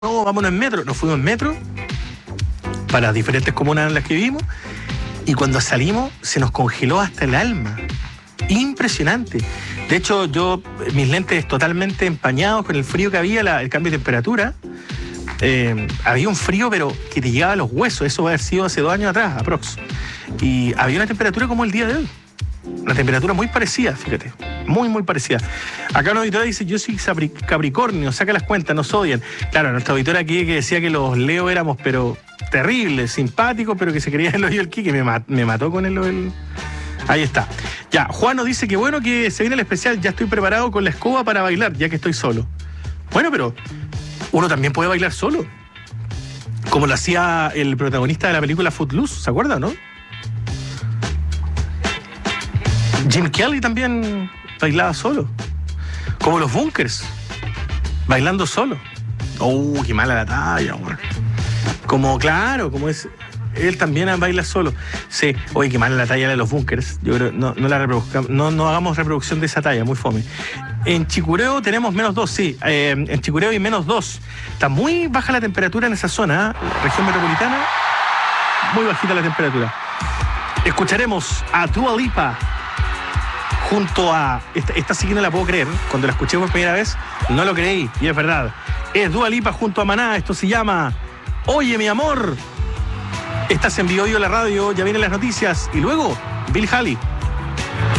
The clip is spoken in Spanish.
No, vámonos en metro. Nos fuimos en metro para diferentes comunas en las que vivimos y cuando salimos se nos congeló hasta el alma. Impresionante. De hecho, mis lentes totalmente empañados con el frío que había, el cambio de temperatura. Había un frío, pero que te llegaba a los huesos. Eso va a haber sido hace 2 años atrás, aprox. Y había una temperatura como el día de hoy. Una temperatura muy parecida, fíjate. Muy, muy parecida. Acá una auditora dice, yo soy Capricornio, saca las cuentas, nos odian. Claro, nuestra auditora aquí que decía que los Leo éramos, pero terribles, simpáticos, pero que se creía el oído del Kike, me mató con el... Ahí está. Ya, Juan nos dice que bueno que se viene el especial, ya estoy preparado con la escoba para bailar, ya que estoy solo. Bueno, pero uno también puede bailar solo. Como lo hacía el protagonista de la película Footloose, ¿se acuerda, no? Jim Kelly también bailaba solo. Como los Bunkers, bailando solo. Qué mala la talla, güey. Como es... Él también baila solo. Sí, oye, qué mala la talla de los Bunkers. Yo creo, no hagamos reproducción de esa talla, muy fome. En Chicureo tenemos -2, sí. En Chicureo hay -2. Está muy baja la temperatura en esa zona, región metropolitana. Muy bajita la temperatura. Escucharemos a Dua Lipa junto a... Esta sí que no la puedo creer. Cuando la escuché por primera vez, no lo creí, y es verdad. Es Dua Lipa junto a Maná. Esto se llama Oye, mi amor. Estás en Vivo la radio, ya vienen las noticias. Y luego, Bill Haley.